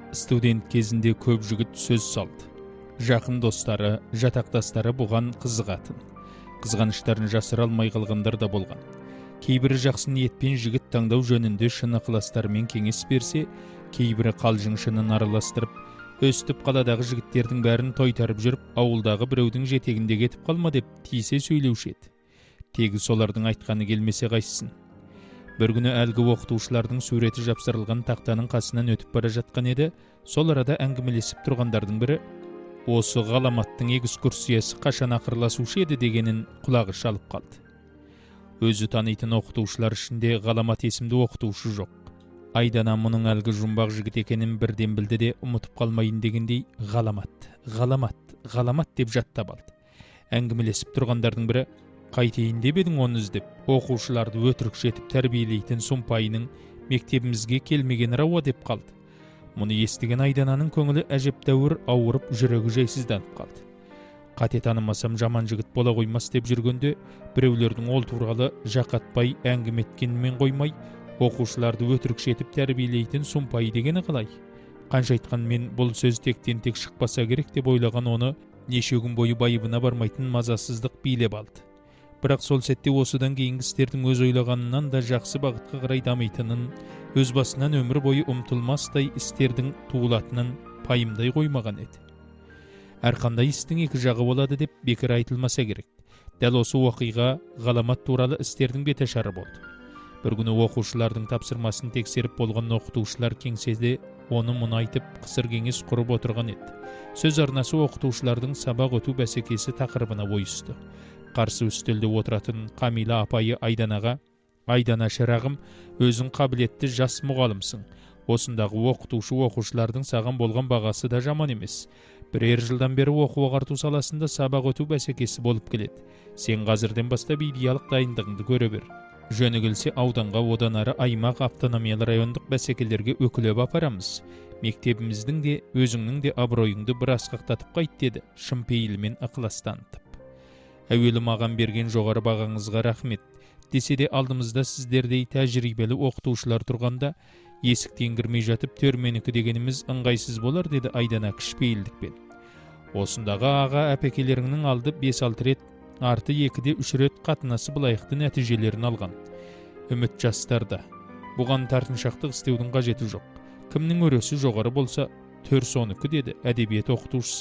Студент кезінде көп жігіт сөз салды. Жақын достары, жатақтастары бұған қызығатын. Қызғаныштарын жасыра алмай қалғандар да болған. Кейбірі жақсы ниетпен жігіт таңдау жөнінде шын ықыластарымен кеңес берсе, кейбірі қалжың шынын араластырып, өстіп қаладағы жігіттердің бәрін тойтарып жүріп, ауылдағы біреудің жетегінде кетіп қалма деп тиісе сөйлеуші еді. Тегі солардың айтқаны келмесе қайсысын. Бір күні әлгі оқытушылардың суреті жапсырылған тақтаның қасынан өтіп бара жатқан еді, сол арада әңгімелесіп тұрғандардың бірі осы ғаламаттың экскурсиясы қашан ақырласушы еді дегенін құлағы шалып қалды. Өзі танитын оқытушылар ішінде ғаламат есімді оқытушы жоқ. Айдана мұның әлгі жұмбақ жігіт екенін бірден білді де ұмытып қалмайын дегендей ғаламат деп жаттап алды. Әңгімелесіп тұрғандардың бірі қайтейін деп едің оны іздеп, оқушыларды өтірікші етіп тәрбиелейтін сұмпайының мектебімізге келмеген рауа деп қалды. Мұны естіген Айдананың көңілі әжептәуір ауырып, жүрегі жайсызданып қалды. Қате танымасам жаман жігіт бола қоймас деп жүргенде, біреулердің ол туралы жақатпай әңгіме еткенімен қоймай, оқушыларды өтірікші етіп тәрбиелейтін сұмпай дегені қалай? Қанша айтқанмен бұл сөз тектен тек шықпаса керек деп ойлаған оны неше күн бойы байыбына бармайтын мазасыздық билеп алды. Бірақ сол сәтте осыдан кейінгі істердің өз ойлағанынан да жақсы бағытқа қарай дамитынын, өз басынан өмір бойы ұмтылмастай істердің туылатынын пайымдай қоймаған еді. Әрқандай істің екі жағы болады деп бекер айтылмаса керек. Дәл осы оқиға ғаламат туралы істердің беташары болды. Бір күні оқушылардың тапсырмасын тексеріп болған оқытушылар кеңседе оны мұны айтып қысыр кеңес құрып отырған еді. Сөз арнасы оқытушылардың сабақ өту бәсекесі тақырыбына ойысты. Қарсы үстелде отыратын Камила апайы Айданаға: "Айдана шырағым, өзің қабілетті жас мұғалімсің. Осындағы оқытушы оқушылардың саған болған бағасы да жаман емес. Бірер жылдан бері оқу-ағарту саласында сабақ өту бәсекесі болып келеді. Сен қазірден бастап идеялық дайындығыңды көре бер. Жөні келсе ауданға, одан ары аймақ, автономиялы райондық бәсекелерге өкілеп апарамыз. Мектебіміздің де, өзіңнің де абыройыңды бір асқақтатып қайт" деді, шын пейілімен ықылас танытып. "Әуелі маған берген жоғары бағаңызға рахмет. Десе де алдымызда сіздердей тәжірибелі оқытушылар тұрғанда, есіктен кірмей жатып төрменікі дегеніміз ыңғайсыз болар" деді Айдана кішіпейілдікпен. "Осындағы аға әпекелеріңнің алды 5-6 рет, арты 2-де 3 рет қатынасы былайықты нәтижелерін алған. Үміт жастарда. Бұған тартыншақтық істеудің қажеті жоқ. Кімнің өресі жоғары болса, төр соныкі" деді әдебиет оқытушысы